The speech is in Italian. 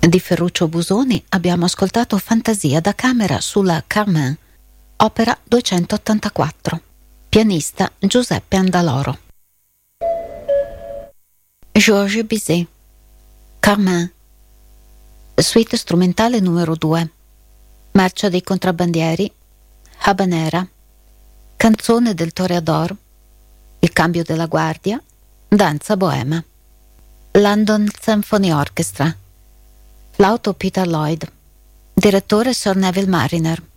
Di Ferruccio Busoni abbiamo ascoltato Fantasia da camera sulla Carmen, opera 284. Pianista Giuseppe Andaloro. Georges Bizet, Carmen, suite strumentale numero 2, Marcia dei contrabbandieri, Habanera, Canzone del Toreador, Il cambio della guardia, Danza boema. London Symphony Orchestra, flauto Peter Lloyd, direttore Sir Neville Mariner.